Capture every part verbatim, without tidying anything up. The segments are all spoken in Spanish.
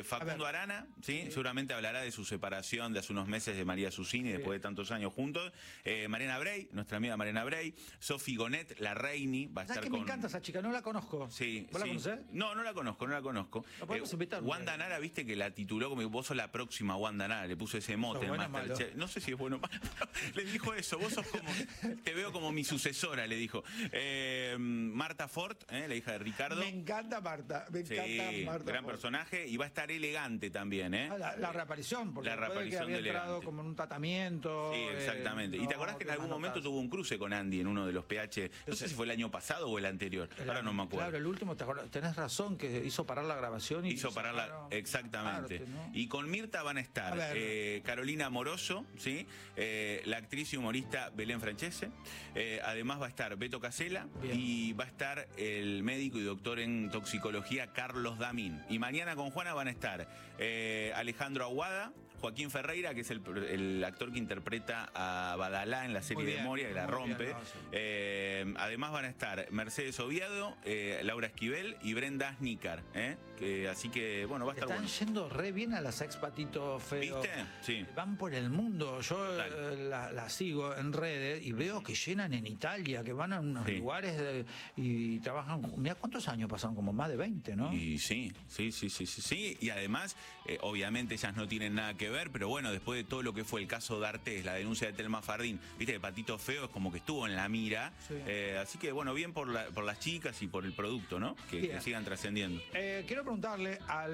Facundo Arana, ¿sí? Sí. Seguramente hablará de su separación de hace unos meses de María Susini, sí. después de tantos años juntos. Eh, Mariana Bray, nuestra amiga Mariana Bray. Sofi Gonet, la Reini, va a estar que con... me encanta esa chica, no la conozco. Sí, ¿Vos sí. la conocés? No, no la conozco, no la conozco. ¿La podemos eh, invitar? Wanda Nara, viste que la tituló como vos sos la próxima Wanda Nara, le puso ese mote en bueno, Masterchef. No sé si es bueno o malo. Le dijo eso, vos sos como, te veo como mi sucesora, le dijo. Eh, Marta Fort, eh, la hija de Ricardo. Me encanta Marta, me sí, encanta Marta. Gran Fort. personaje, y va a estar elegante también, ¿eh? Ah, la, la reaparición, porque la reaparición que había de entrado elegante. como en un tratamiento. Sí, exactamente. Eh, y te no, acordás que en algún notas. momento tuvo un cruce con Andy en uno de los P H, no sé si fue el año pasado o el anterior, El ahora año, no me acuerdo. Claro, el último, te acordás, tenés razón, que hizo parar la grabación. Y hizo parar la... Exactamente. Parte, ¿no? Y con Mirta van a estar a eh, Carolina Moroso, ¿sí? Eh, la actriz y humorista Belén Francese. Eh, además va a estar Beto Casella. Bien. Y va a estar el médico y doctor en toxicología Carlos Damín. Y mañana con Juana van a estar eh, Alejandro Aguada, Joaquín Ferreira, que es el, el actor que interpreta a Badalá en la serie bien, de Moria, que la rompe. Bien, no, sí. eh, además van a estar Mercedes Oviedo, eh, Laura Esquivel y Brenda Snícar. ¿eh? Que, así que, bueno, va a estar Están bueno. yendo re bien a las ex Patito Feo. ¿Viste? Sí. Van por el mundo. Yo eh, la, la sigo en redes y veo que llenan en Italia, que van a unos sí. lugares de, y trabajan. Mirá cuántos años pasaron, como más de veinte, ¿no? Y sí, sí, sí, sí, sí. sí. Y además, eh, obviamente ellas no tienen nada que ver, pero bueno, después de todo lo que fue el caso de Artés, la denuncia de Telma Fardín, viste que Patito Feo es como que estuvo en la mira. Sí. Eh, así que, bueno, bien por, la, por las chicas y por el producto, ¿no? Que, que sigan trascendiendo. Eh, quiero preguntarle a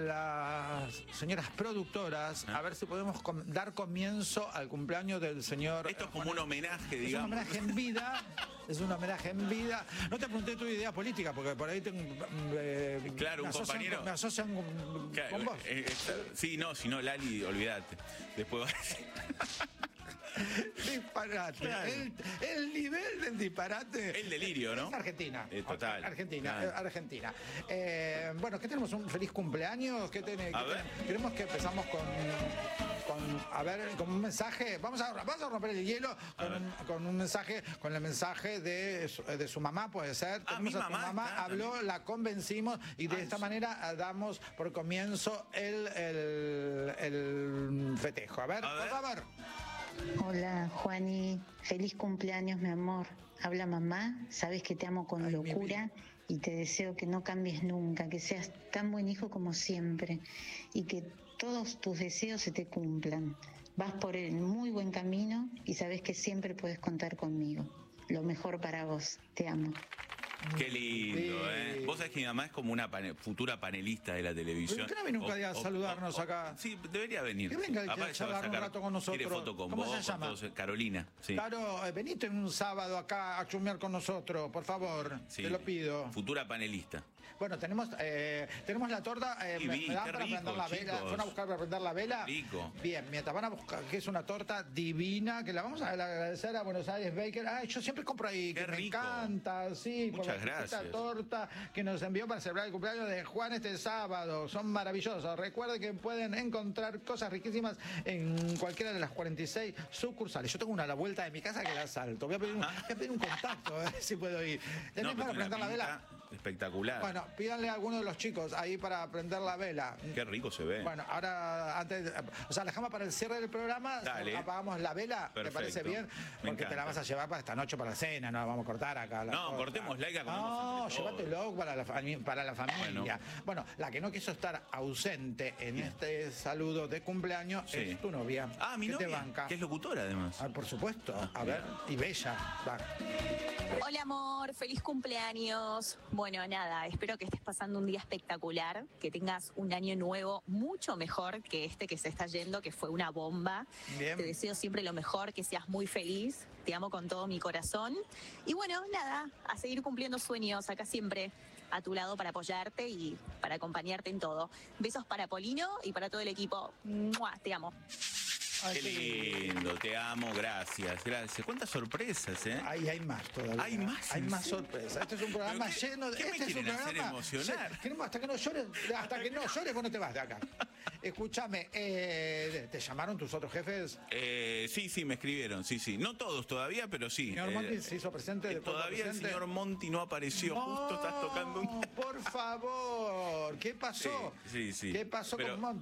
las señoras productoras ¿Ah? a ver si podemos com dar comienzo al cumpleaños del señor. Esto es como un homenaje, es digamos. Es un homenaje en vida. Es un homenaje en vida. No te pregunté tu idea política, porque por ahí tengo. Eh, claro, un compañero. Con, me asocian con, claro, con vos. Eh, eh, sí, no, si no, Lali, olvídate. Después va a decir. Disparate. Claro. El, el nivel del disparate. El delirio, ¿no? Es Argentina. Es total. Argentina. Claro. Argentina. Eh, bueno, ¿qué tenemos? ¿Un feliz cumpleaños? ¿Qué tiene? A ver. Queremos que empezamos con. Con, a ver, con un mensaje, vamos a, vamos a romper el hielo con un, con un mensaje, con el mensaje de, de su mamá, puede ser. Ah, Tenemos mi a tu mamá, mamá, está, habló, también. la convencimos y de ah, esta sí. manera damos por comienzo el, el, el festejo. A ver, a ver. por favor. Hola, Juani, feliz cumpleaños, mi amor. Habla mamá, sabes que te amo con Ay, locura y te deseo que no cambies nunca, que seas tan buen hijo como siempre y que todos tus deseos se te cumplan. Vas por el muy buen camino y sabes que siempre puedes contar conmigo. Lo mejor para vos, te amo. Qué lindo, sí. ¿eh? Vos sabés que mi mamá es como una pane futura panelista de la televisión. ¿Por qué no viene nunca a saludarnos o, o, acá? Sí, debería venir. Que venga a charlar un rato con nosotros. Quiere foto con ¿Cómo vos, se llama? Con todos, Carolina. Sí. Claro, eh, venite un sábado acá a chumear con nosotros, por favor. Sí. Te lo pido. Futura panelista. Bueno, tenemos eh, tenemos la torta. Eh, sí, me, vi, me dan qué para rico, prender la chicos. vela. ¿Fueron a buscar para prender la vela? Rico. Bien, mientras van a buscar, que es una torta divina, que la vamos a agradecer a Buenos Aires Baker. Ay, yo siempre compro ahí, qué que rico. Me encanta, sí. Muchas gracias. Esta torta que nos envió para celebrar el cumpleaños de Juan este sábado. Son maravillosos. Recuerden que pueden encontrar cosas riquísimas en cualquiera de las cuarenta y seis sucursales. Yo tengo una a la vuelta de mi casa que la salto. Voy a pedir un, voy a pedir un contacto, a ver si puedo ir. ¿Tenés no, para prender la vela? Espectacular. Bueno, pídanle a alguno de los chicos ahí para prender la vela. Qué rico se ve. Bueno, ahora, antes, o sea, dejamos para el cierre del programa. Dale. Apagamos la vela. Perfecto. ¿Te parece bien? Me Porque encanta. te la vas a llevar para esta noche, para la cena. No la vamos a cortar acá. La no, torta. cortémosla y la comemos. No, llévatelo para la, para la familia. Bueno. bueno, la que no quiso estar ausente en bien. este saludo de cumpleaños sí. es tu novia. Ah, mi que novia. Te banca. Que es locutora, además. Ah, por supuesto. Ah, a bien. ver, y bella. Va. Hola amor, feliz cumpleaños. Bueno, nada, espero que estés pasando un día espectacular, que tengas un año nuevo mucho mejor que este que se está yendo, que fue una bomba. Bien. Te deseo siempre lo mejor, que seas muy feliz, te amo con todo mi corazón. Y bueno, nada, a seguir cumpliendo sueños, acá siempre a tu lado para apoyarte y para acompañarte en todo. Besos para Polino y para todo el equipo. ¡Mua! Te amo. Qué lindo, te amo, gracias, gracias. ¿Cuántas sorpresas, eh? Ahí hay más todavía. Hay más. Hay más sorpresas. Este es un programa qué, lleno de. ¿Qué este me es un quieren hacer programa. emocionar? Queremos hasta que no llores, hasta que no llores, vos no te vas de acá. Escúchame, eh, ¿te llamaron tus otros jefes? Eh, sí, sí, me escribieron, sí, sí. No todos todavía, pero sí. ¿Señor eh, Monti se hizo presente? Eh, todavía presente? el señor Monti no apareció. No, Justo estás tocando un. por favor. ¿Qué pasó? Sí, sí, sí. ¿Qué pasó pero, con Monti?